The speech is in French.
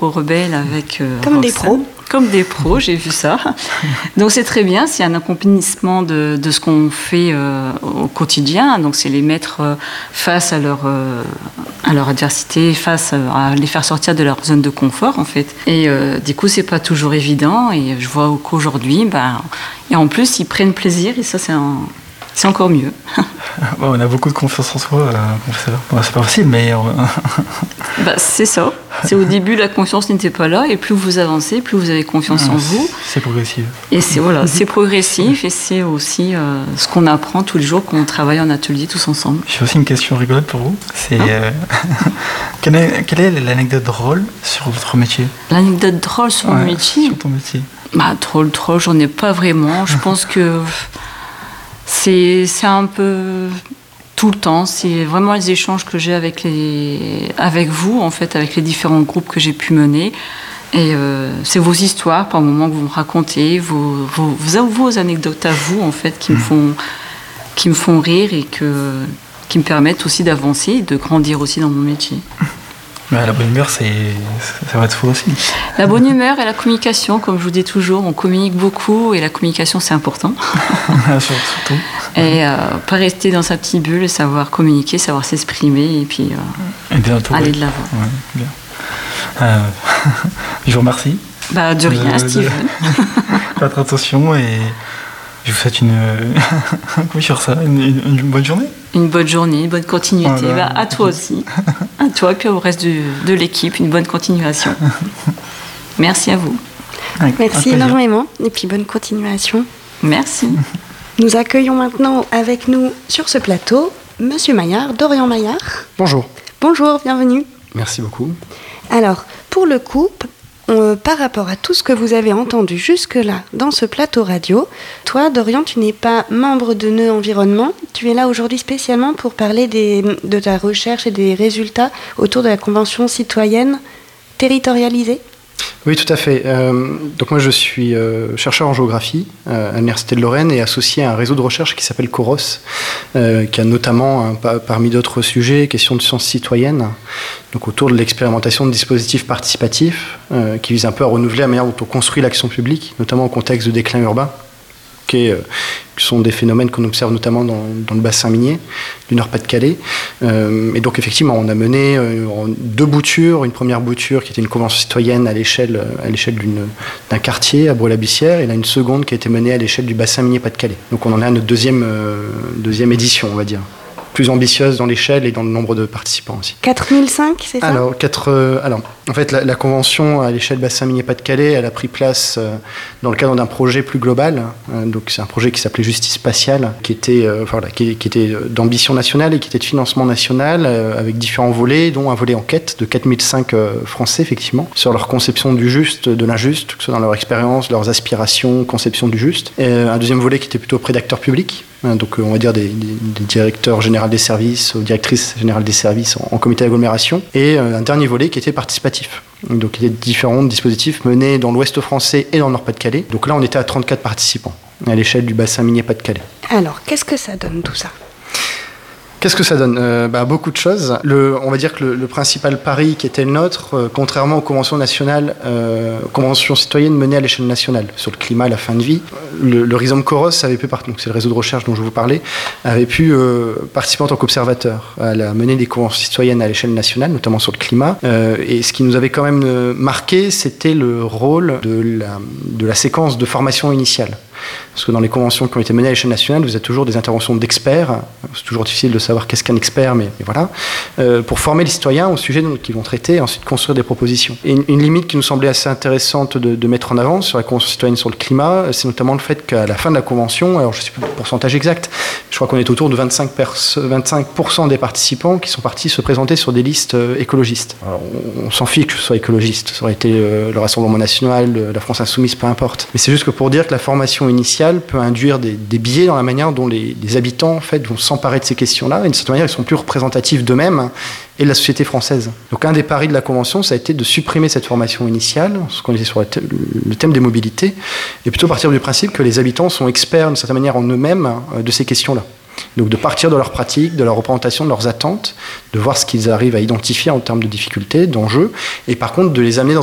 pro-rebelles avec Comme Roxane. des pros. Comme des pros, j'ai vu ça. Donc c'est très bien, c'est un accomplissement de ce qu'on fait au quotidien. Donc c'est les mettre face à leur adversité, face à les faire sortir de leur zone de confort en fait. Et du coup c'est pas toujours évident. Et je vois qu'aujourd'hui, et en plus ils prennent plaisir et ça c'est encore mieux. On a beaucoup de confiance en soi, professeur. C'est pas facile, mais... c'est ça. C'est au début, la confiance n'était pas là, et plus vous avancez, plus vous avez confiance en vous. C'est progressif. Et c'est progressif, et c'est aussi ce qu'on apprend tous les jours quand on travaille en atelier tous ensemble. J'ai aussi une question rigolote pour vous. C'est quelle est l'anecdote drôle sur votre métier? L'anecdote drôle sur mon métier? Sur ton métier. Drôle, j'en ai pas vraiment. Je pense que c'est un peu tout le temps. C'est vraiment les échanges que j'ai avec vous, en fait, avec les différents groupes que j'ai pu mener. Et c'est vos histoires, par moments, que vous me racontez, vos anecdotes à vous, en fait, qui me font rire et qui me permettent aussi d'avancer et de grandir aussi dans mon métier. La bonne humeur, ça va être fou aussi. La bonne humeur et la communication, comme je vous dis toujours, on communique beaucoup et la communication, c'est important. Surtout. Et pas rester dans sa petite bulle, savoir communiquer, savoir s'exprimer et puis aller de l'avant. Ouais, bien. Je vous remercie. De rien, Steven. Votre attention et je vous souhaite une bonne journée. Une bonne journée, une bonne continuité. Voilà. À toi aussi. À toi et puis au reste de l'équipe, une bonne continuation. Merci à vous. Merci énormément et puis bonne continuation. Merci. Nous accueillons maintenant avec nous sur ce plateau Monsieur Maillard, Dorian Maillard. Bonjour. Bonjour, bienvenue. Merci beaucoup. Alors, pour le coup, par rapport à tout ce que vous avez entendu jusque-là dans ce plateau radio, toi, Dorian, tu n'es pas membre de Nœud Environnement. Tu es là aujourd'hui spécialement pour parler de ta recherche et des résultats autour de la Convention citoyenne territorialisée. Oui, tout à fait. Donc moi, je suis chercheur en géographie à l'Université de Lorraine et associé à un réseau de recherche qui s'appelle COROS, qui a notamment, parmi d'autres sujets, question de sciences citoyennes, donc autour de l'expérimentation de dispositifs participatifs qui visent un peu à renouveler la manière dont on construit l'action publique, notamment au contexte de déclin urbain, qui sont des phénomènes qu'on observe notamment dans le bassin minier du Nord-Pas-de-Calais. Et donc effectivement, on a mené deux boutures. Une première bouture qui était une convention citoyenne à l'échelle d'un quartier à Brault-l'Abussière, et là une seconde qui a été menée à l'échelle du bassin minier Pas-de-Calais. Donc on en est à notre deuxième édition, on va dire. Plus ambitieuse dans l'échelle et dans le nombre de participants aussi. 4005, c'est ça? Alors, en fait, la convention à l'échelle bassin minier Pas-de-Calais, elle a pris place dans le cadre d'un projet plus global. Donc, c'est un projet qui s'appelait Justice Spatiale, qui était d'ambition nationale et qui était de financement national, avec différents volets, dont un volet enquête de 4005 Français, effectivement, sur leur conception du juste, de l'injuste, que ce soit dans leur expérience, leurs aspirations, conception du juste. Et un deuxième volet qui était plutôt auprès d'acteurs publics, donc on va dire des directeurs généraux des services, ou directrices générales des services en comité d'agglomération, et un dernier volet qui était participatif. Donc il y a différents dispositifs menés dans l'ouest français et dans le Nord-Pas-de-Calais. Donc là on était à 34 participants à l'échelle du bassin minier Pas-de-Calais. Alors qu'est-ce que ça donne tout ça ? Qu'est-ce que ça donne ? Beaucoup de choses. On va dire que le principal pari qui était le nôtre, contrairement aux conventions nationales, conventions citoyennes menées à l'échelle nationale sur le climat, la fin de vie, le Rhizome COROS avait pu, donc c'est le réseau de recherche dont je vous parlais, avait pu participer en tant qu'observateur à la menée des conventions citoyennes à l'échelle nationale, notamment sur le climat. Et ce qui nous avait quand même marqué, c'était le rôle de la séquence de formation initiale. Parce que dans les conventions qui ont été menées à l'échelle nationale, vous avez toujours des interventions d'experts. C'est toujours difficile de savoir qu'est-ce qu'un expert, mais voilà. Pour former les citoyens au sujet qu'ils vont traiter et ensuite construire des propositions. Et une limite qui nous semblait assez intéressante de mettre en avant sur la convention citoyenne sur le climat, c'est notamment le fait qu'à la fin de la convention, alors je ne sais plus le pourcentage exact, je crois qu'on est autour de 25% des participants qui sont partis se présenter sur des listes écologistes. Alors, on s'en fiche que ce soit écologiste, ça aurait été le Rassemblement national, la France insoumise, peu importe. Mais c'est juste que pour dire que la formation initiale peut induire des biais dans la manière dont les habitants en fait, vont s'emparer de ces questions-là, et de cette manière ils sont plus représentatifs d'eux-mêmes et de la société française. Donc un des paris de la Convention, ça a été de supprimer cette formation initiale, ce qu'on était sur le thème des mobilités, et plutôt partir du principe que les habitants sont experts d'une certaine manière en eux-mêmes de ces questions-là. Donc de partir de leurs pratiques, de leur représentation, de leurs attentes, de voir ce qu'ils arrivent à identifier en termes de difficultés, d'enjeux, et par contre de les amener dans